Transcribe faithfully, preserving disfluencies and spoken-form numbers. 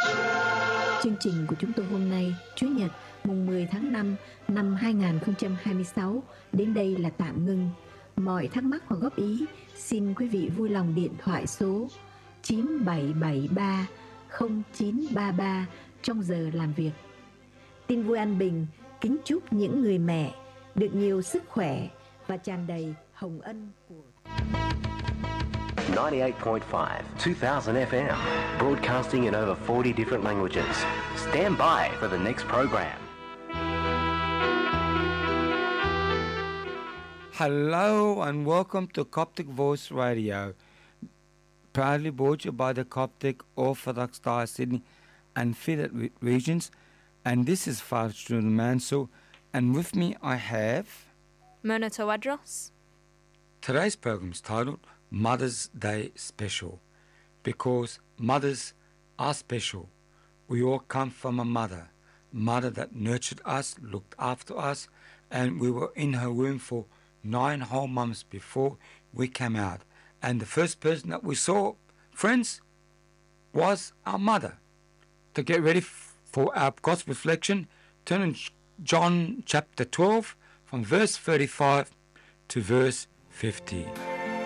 Chương trình của chúng tôi hôm nay, Chủ nhật, mùng mười tháng năm năm hai nghìn không trăm hai mươi sáu, đến đây là tạm ngưng. Mọi thắc mắc hoặc góp ý, xin quý vị vui lòng điện thoại số chín bảy bảy ba không chín ba ba trong giờ làm việc. Tin vui an bình, kính chúc những người mẹ được nhiều sức khỏe và tràn đầy hồng ân của ninety-eight point five, two thousand F M, broadcasting in over forty different languages. Stand by for the next program. Hello and welcome to Coptic Voice Radio, proudly brought to you by the Coptic Orthodox Diocese Sydney and Fidat regions. And this is Father Julian Mansell, and with me I have Mona Tawadros. Today's program is titled Mother's Day Special, because mothers are special. We all come from a mother, mother that nurtured us, looked after us, and we were in her womb for nine whole months before we came out. And the first person that we saw, friends, was our mother. To get ready f- for our gospel reflection, turn in John chapter twelve from verse thirty-five to verse fifty.